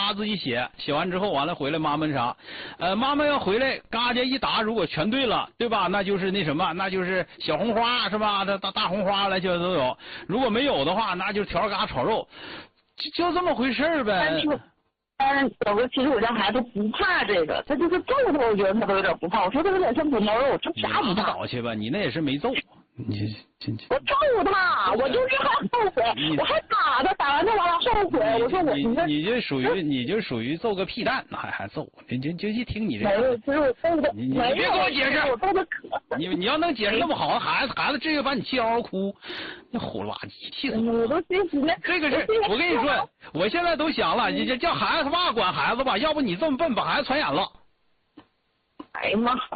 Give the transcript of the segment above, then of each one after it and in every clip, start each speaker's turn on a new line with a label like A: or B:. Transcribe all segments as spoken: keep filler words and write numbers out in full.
A: 嘎自己写，写完之后完了回来妈妈啥，呃妈妈要回来嘎家一答，如果全对了，对吧？那就是那什么，那就是小红花是吧？大大大红花来就都有。如果没有的话，那就是条嘎炒肉，就就这么回事儿呗。
B: 但是有个其实我家孩子不怕这个，他就是揍他，我觉得他都有点不怕。我说他有点像滚刀肉，这啥不怕？
A: 搞去吧，你那也是没揍。你进去。
B: 我揍他，我就是还后悔，我还打他，打完他完了后悔。我说我
A: 你你就属于你就属于揍个屁蛋，还还揍，你就就一听你这。
B: 没有，其实我揍的，
A: 你你别跟我解释，
B: 我揍的可。
A: 你你要能解释那么好，孩子孩子直接把你气嗷嗷哭，你虎了吧唧，气死我！
B: 我都心急了。
A: 这个是我跟你说，我现在都想了，你这叫孩子他爸管孩子吧，要不你这么笨，把孩子传染了。
B: 哎呀妈！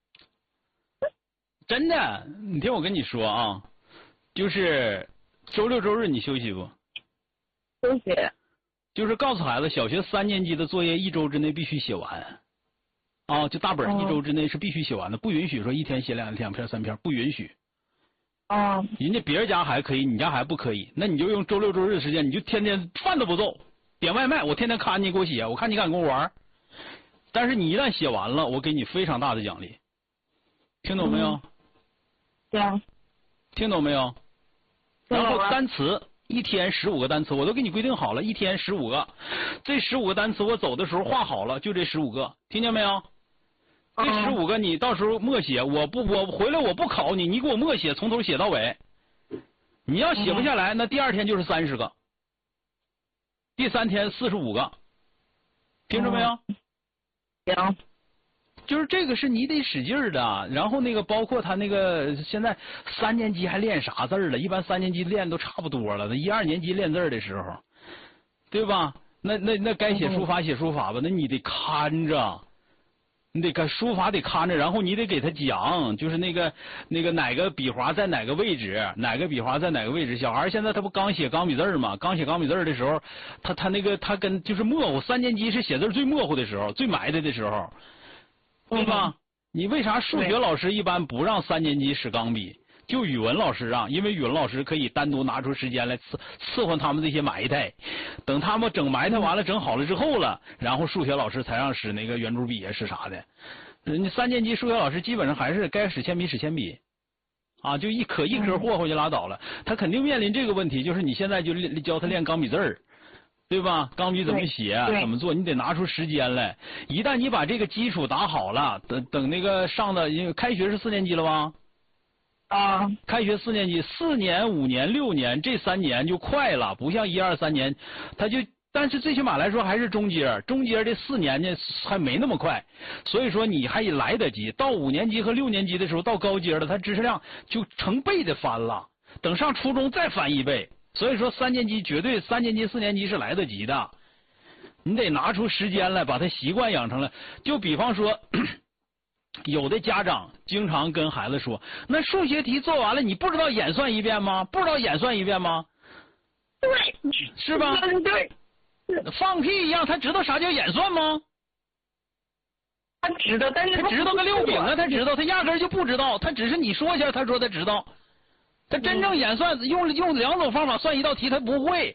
A: 真的，你听我跟你说啊，就是周六周日你休息不？
B: 休息。
A: 就是告诉孩子，小学三年级的作业一周之内必须写完，啊，就大本一周之内是必须写完的，不允许说一天写两两篇三篇，不允许。
B: 啊。
A: 人家别人家还可以，你家还不可以，那你就用周六周日的时间，你就天天饭都不揍，点外卖，我天天看你给我写，我看你敢跟我玩。但是你一旦写完了，我给你非常大的奖励，听懂没有？
B: 嗯对啊，
A: 听懂没有？然后单词一天十五个单词，我都给你规定好了，一天十五个。这十五个单词我走的时候画好了，就这十五个，听见没有？这十五个你到时候默写，我不我回来我不考你，你给我默写，从头写到尾。你要写不下来，那第二天就是三十个，第三天四十五个，听着没有？
B: 行。
A: 就是这个是你得使劲儿的，然后那个包括他那个现在三年级还练啥字儿了？一般三年级练都差不多了，那一二年级练字的时候，对吧？那那那该写书法写书法吧，那你得看着，你得看书法得看着，然后你得给他讲，就是那个那个哪个笔划在哪个位置，哪个笔划在哪个位置。小孩现在他不刚写钢笔字嘛？刚写钢笔字的时候，他他那个他跟就是模糊，三年级是写字最模糊的时候，最埋汰的时候。对吧？你为啥数学老师一般不让三年级使钢笔，就语文老师让？因为语文老师可以单独拿出时间来伺伺候他们这些埋汰，等他们整埋汰完了、整好了之后了，然后数学老师才让使那个圆珠笔啊，使啥的。人家三年级数学老师基本上还是该使铅笔使铅笔，啊，就一颗一颗霍霍就拉倒了。他肯定面临这个问题，就是你现在就教他练钢笔字儿。对吧？钢笔怎么写，怎么做？你得拿出时间来。一旦你把这个基础打好了，等等那个上的，因为开学是四年级了吧？
B: 啊。
A: 开学四年级，四年、五年、六年这三年就快了，不像一二三年，他就，但是最起码来说还是中阶，中阶这四年呢还没那么快，所以说你还来得及。到五年级和六年级的时候，到高阶了，他知识量就成倍的翻了。等上初中再翻一倍。所以说三年级绝对三年级四年级是来得及的，你得拿出时间来把他习惯养成了。就比方说，有的家长经常跟孩子说，那数学题做完了你不知道演算一遍吗？不知道演算一遍吗？
B: 对，
A: 是吧？
B: 对，
A: 放屁一样，他知道啥叫演算吗？
B: 他知道，但是
A: 他知道个六饼啊，他知道，他压根就不知道，他只是你说一下，他说他知道。他真正演算用用两种方法算一道题，他不会。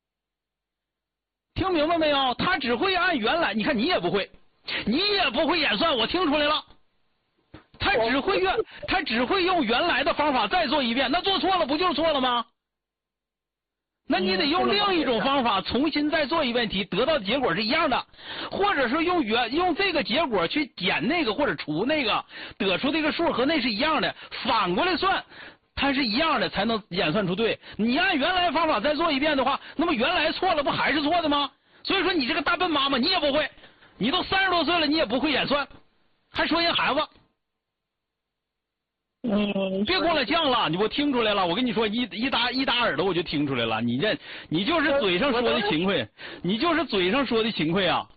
A: 听明白没有？他只会按原来，你看你也不会，你也不会演算，我听出来了。他只会原，他只会用原来的方法再做一遍，那做错了不就是错了吗？那你得用另一种方法重新再做一遍题，得到的结果是一样的，或者是用原用这个结果去减那个或者除那个，得出这个数和那是一样的，反过来算。它是一样的，才能演算出对。你按原来方法再做一遍的话，那么原来错了不还是错的吗？所以说你这个大笨妈妈，你也不会，你都三十多岁了，你也不会演算，还说人孩子，
B: 嗯，
A: 别过来犟了，你我听出来了，我跟你说一一搭一搭耳朵我就听出来了，你这你就是嘴上说的勤快，你就是嘴上说的勤快啊。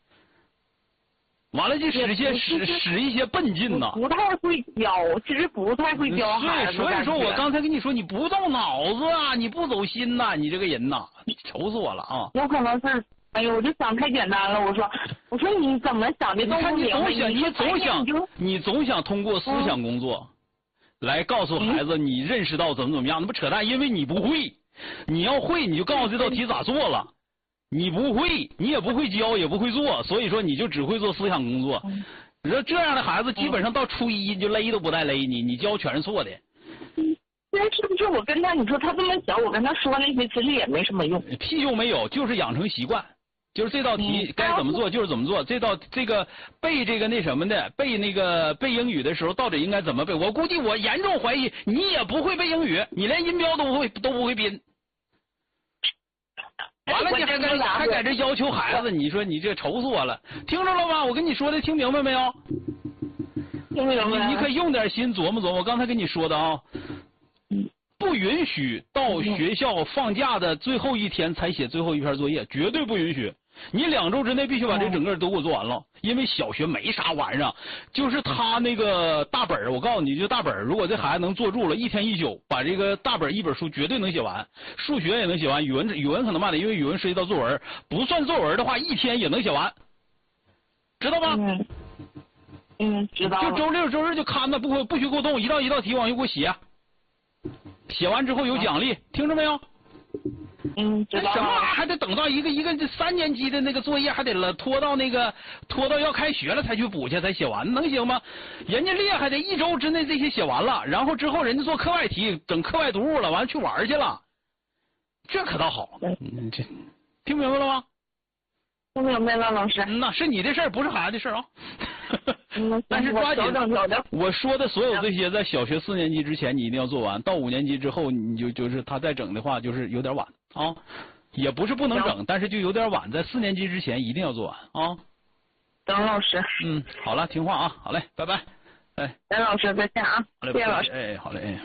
A: 完了就使些使使一些笨劲呐，
B: 不太会教，其实不太会教孩子。
A: 对，所以说我刚才跟你说，你不动脑子啊，你不走心呐，你这个人呐，愁死我了啊！
B: 有可能是，哎呦，我就想太简单了。我说，我说你怎么想的都不明白。
A: 你总想，你总想，你总想通过思想工作来告诉孩子你认识到怎么怎么样，那不扯淡，因为你不会，你要会你就告诉这道题咋做了。 你不会，你也不会教，也不会做，所以说你就只会做思想工作。你说这样的孩子，基本上到初一就勒都不带勒你，你教全是错的。
B: 那是不是我跟他，你说他这么小，我跟他说那些其实也没什么用。
A: 屁用没有，就是养成习惯。就是这道题该怎么做就是怎么做，这道这个背这个那什么的，背那个背英语的时候到底应该怎么背？我估计我严重怀疑你也不会背英语，你连音标都不会都不会拼。完了你还在还在这要求孩子，你说你这愁死我了！听着了吗？我跟你说的听明白没有？
B: 听明白。
A: 你你可以用点心琢磨琢磨，我刚才跟你说的啊。不允许到学校放假的最后一天才写最后一篇作业，绝对不允许。你两周之内必须把这整个都给我做完了，因为小学没啥玩意儿，就是他那个大本儿，我告诉你，就大本儿，如果这孩子能坐住了，一天一宿把这个大本一本书绝对能写完，数学也能写完，语文语文可能慢点，因为语文涉及到作文，不算作文的话，一天也能写完，知道吗？
B: 嗯，嗯，知道了。
A: 就周六周日就看着，不不许给我动，一道一道题往下给我写。写完之后有奖励，听着没有？
B: 嗯，知道了。
A: 什么还得等到一个一个三年级的那个作业还得了拖到那个拖到要开学了才去补去才写完，能行吗？人家厉害的一周之内这些写完了，然后之后人家做课外题，整课外读物了，完了去玩去了，这可倒好。嗯，这听明白了吗？
B: 听明白了，老师。
A: 那是你的事儿，不是孩子的事儿啊。
B: 嗯，
A: 但是抓紧，
B: 我,
A: 我说的所有这些，在小学四年级之前你一定要做完，到五年级之后你就就是他再整的话，就是有点晚啊，也不是不能整，但是就有点晚，在四年级之前一定要做完啊。
B: 等老师。
A: 嗯，好了，听话啊，好嘞，拜拜。哎，
B: 等老师再见啊，
A: 谢
B: 谢老师。
A: 哎，好嘞，哎。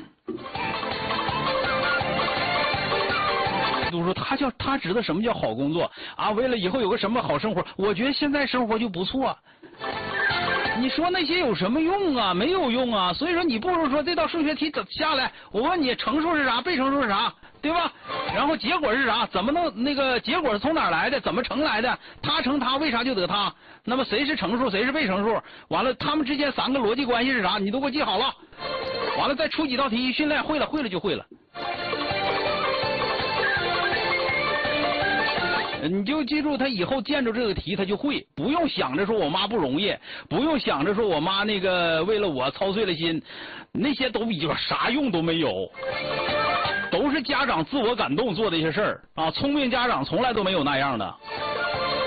A: 读书，他叫他知道什么叫好工作啊？为了以后有个什么好生活，我觉得现在生活就不错。你说那些有什么用啊？没有用啊！所以说你不如说这道数学题怎下来，我问你乘数是啥，被乘数是啥，对吧？然后结果是啥？怎么能那个结果是从哪儿来的？怎么乘来的？他乘他为啥就得他？那么谁是乘数，谁是被乘数？完了，他们之间三个逻辑关系是啥？你都给我记好了。完了再出几道题，训练会了，会了就会了。你就记住，他以后见着这个题他就会，不用想着说我妈不容易，不用想着说我妈那个为了我操碎了心，那些都已经啥用都没有，都是家长自我感动做的一些事儿啊，聪明家长从来都没有那样的。